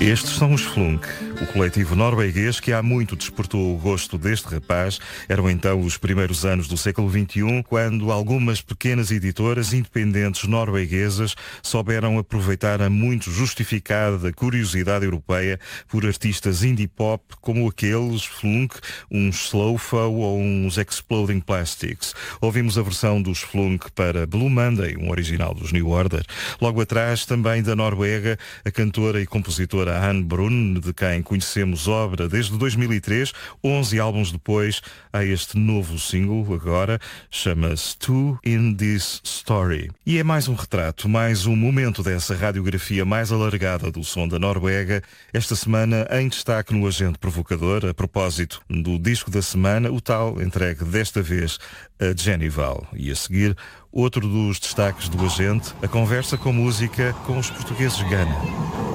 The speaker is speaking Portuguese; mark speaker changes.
Speaker 1: Estes são os Flunk, o coletivo norueguês que há muito despertou o gosto deste rapaz. Eram então os primeiros anos do século XXI, quando algumas pequenas editoras independentes norueguesas souberam aproveitar a muito justificada curiosidade europeia por artistas indie pop como aqueles Flunk, uns Slowfo ou uns Exploding Plastics. Ouvimos a versão dos Flunk para Blue Monday, um original dos New Order. Logo atrás, também da Noruega, a cantora e compositora Anne Brun, de quem conhecemos obra desde 2003, 11 álbuns depois, há este novo single agora, chama-se Two in This Story. E é mais um retrato, mais um momento dessa radiografia mais alargada do som da Noruega, esta semana em destaque no Agente Provocador, a propósito do disco da semana, o tal entregue desta vez a Jenny Val. E a seguir, outro dos destaques do Agente, a conversa com música com os portugueses Gana.